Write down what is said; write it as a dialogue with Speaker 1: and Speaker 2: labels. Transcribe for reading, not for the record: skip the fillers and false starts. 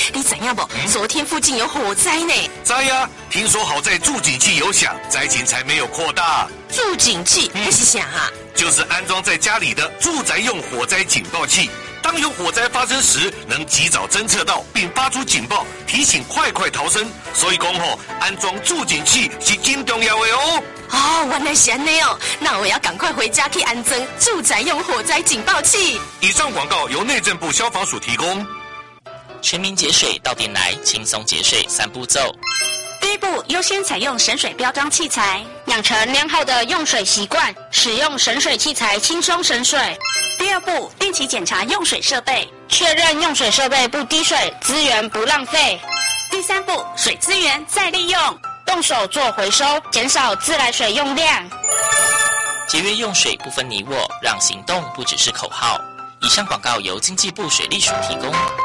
Speaker 1: 你知影不？昨天附近有火灾呢。
Speaker 2: 知呀，听说好在助警器有响，灾情才没有扩大。
Speaker 1: 助警器那是啥啊？
Speaker 2: 就是安装在家里的住宅用火灾警报器。当有火灾发生时，能及早侦测到并发出警报，提醒快逃生。所以讲安装助警器是真重要的哦。
Speaker 1: 哦，原来是这样哦，那我要赶快回家去安装住宅用火灾警报器。
Speaker 2: 以上广告由内政部消防署提供。
Speaker 3: 全民节水到店来，轻松节水3步骤。
Speaker 4: 第一步，优先采用省水标章器材，养成良好的用水习惯，使用省水器材轻松省水。第二步，定期检查用水设备，确认用水设备不滴水，资源不浪费。第三步，水资源再利用，动手做回收，减少自来水用量。
Speaker 3: 节约用水不分你我，让行动不只是口号。以上广告由经济部水利署提供。